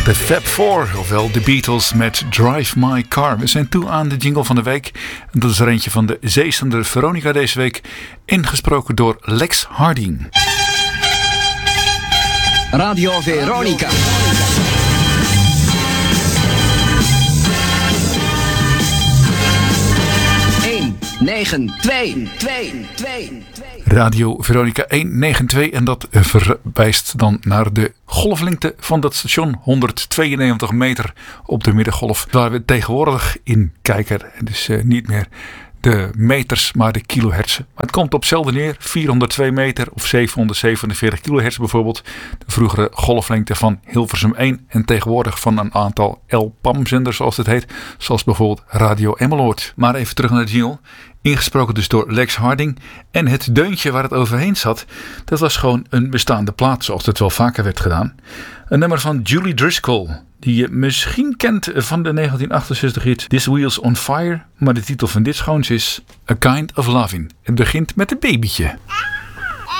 De Fab Four, ofwel de Beatles met Drive My Car. We zijn toe aan de jingle van de week. En dat is er eentje van de zeezender Veronica deze week. Ingesproken door Lex Harding. Radio Veronica. Radio Veronica 192 en dat verwijst dan naar de golflengte van dat station, 192 meter op de middengolf, waar we tegenwoordig in kijken. Dus niet meer de meters, maar de kilohertz. Maar het komt op hetzelfde neer, 402 meter of 747 kilohertz bijvoorbeeld. De vroegere golflengte van Hilversum 1 en tegenwoordig van een aantal LPAM-zenders zoals het heet. Zoals bijvoorbeeld Radio Emmeloord. Maar even terug naar de jingle. Ingesproken dus door Lex Harding. En het deuntje waar het overheen zat, dat was gewoon een bestaande plaat zoals het wel vaker werd gedaan. Een nummer van Julie Driscoll. Die je misschien kent van de 1968 hit This Wheel's on Fire. Maar de titel van dit schoons is A Kind of Loving. Het begint met een babytje.